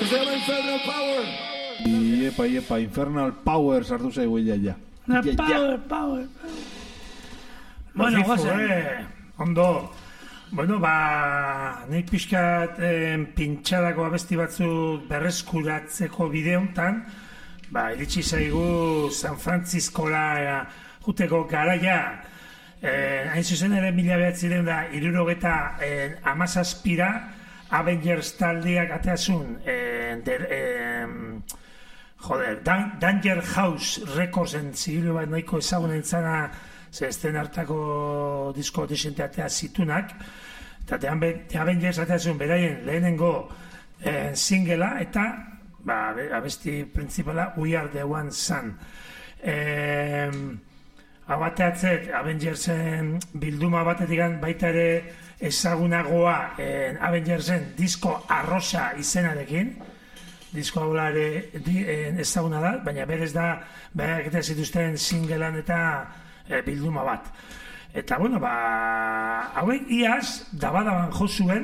Infernal Power. Iepa, Infernal Power sartu zaigu ja. Power. Bueno, ondo. Bueno, nahi pixkat pintxadako abesti batzuk berreskuratzeko bideontan, iritsi zaigu San Franciscora juteko garaia, hain zuzen ere 1977 Avengers taldeak ateazun, Danger House Recordsen zigilu bat nahiko ezagunen zana, zezten hartako disko desente atea zitunak, eta The Avengers ateazun beraien lehenengo singela, eta abesti principala We Are The One Sun. Hau ateatzek Avengersen bilduma batetik baita ere ezagunagoa Avengersen disko arrosa izenarekin, disko haula ere ezaguna da, baina berez da berak zituzten singelan eta bilduma bat. Eta, hauek iaz dabadaban jo zuen,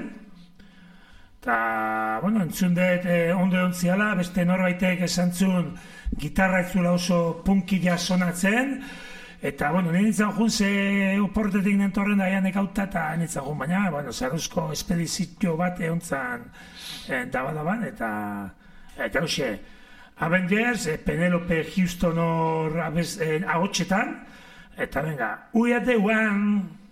eta, entzun dut ondo ontziala, beste norbaitek esan zuen gitarra etzula oso punkila sonatzen, eta, nintzen jun ze oportetik nentorren daianek auta, eta nintzen jun, baina, zaruzko espedizitio bat eontzan dabadaban, eta hoxe, Avengers, Penelope Houston hor agotxetan, eta venga, We Are The One.